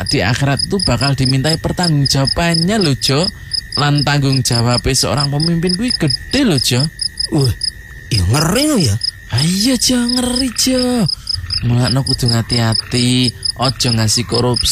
kelak di akhirat tuh bakal dimintai pertanggungjawabannya loh Jo. Lan tanggung jawab seorang pemimpin kuwi gede loh Jo. Ya ngeri lo ya. Ayo Jo, ngeri Jo. Mulakno kudu hati-hati, ojo ngasih korupsi.